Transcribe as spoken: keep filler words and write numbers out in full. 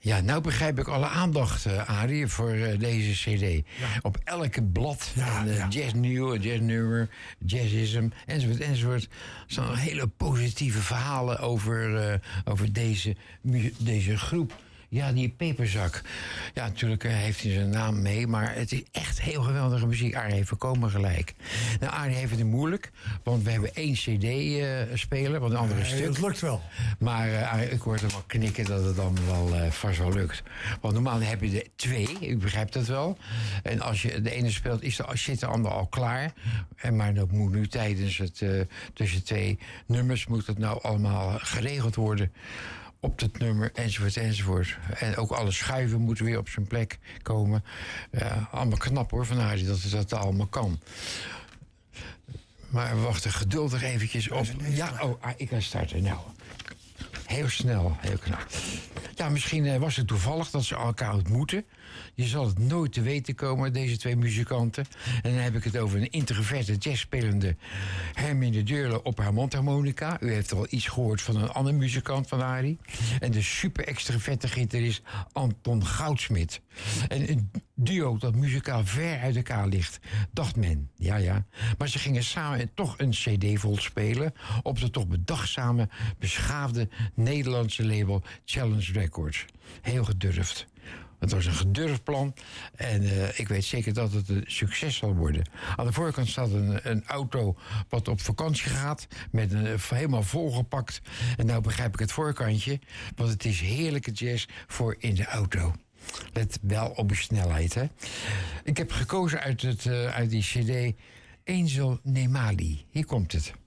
Ja, nou begrijp ik alle aandacht, uh, Arie, voor uh, deze cd. Ja. Op elke blad, ja, en, uh, ja. jazznieuw, jazznummer, jazzism, enzovoort, enzovoort. Zo'n hele positieve verhalen over, uh, over deze, deze groep. Ja, die Peperzak. Ja, natuurlijk uh, heeft hij zijn naam mee, maar het is echt heel geweldige muziek. Arie heeft voorkomen gelijk. Nou, Arie heeft het moeilijk, want we hebben één cd-speler, uh, want een andere nee, stuk. Dat lukt wel. Maar uh, ik hoor hem wel knikken dat het dan wel uh, vast wel lukt. Want normaal heb je er twee, u begrijpt dat wel. En als je de ene speelt, is de, zit de ander al klaar. En maar dat moet nu tijdens het uh, tussen twee nummers moet het nou allemaal geregeld worden. Op het nummer, enzovoort, enzovoort. En ook alle schuiven moeten weer op zijn plek komen. Uh, allemaal knap hoor, van Arie, dat dat allemaal kan. Maar we wachten geduldig eventjes op. Ja, oh, ik ga starten. Nou, heel snel, heel knap. Ja, misschien uh, was het toevallig dat ze elkaar ontmoeten. Je zal het nooit te weten komen, deze twee muzikanten. En dan heb ik het over een introverte jazzspelende Hermine Deurle op haar mondharmonica. U heeft al iets gehoord van een andere muzikant van Arie. En de super extraverte gitarist Anton Goudsmit. En een duo dat muzikaal ver uit elkaar ligt, dacht men. Ja, ja. Maar ze gingen samen toch een cd vol spelen op de toch bedachtzame, beschaafde Nederlandse label Challenge Records. Heel gedurfd. Het was een gedurfd plan en uh, ik weet zeker dat het een succes zal worden. Aan de voorkant staat een, een auto wat op vakantie gaat, met een, helemaal volgepakt. En nou begrijp ik het voorkantje, want het is heerlijke jazz voor in de auto. Let wel op je snelheid, hè. Ik heb gekozen uit, het, uh, uit die cd Angel Nemali. Hier komt het.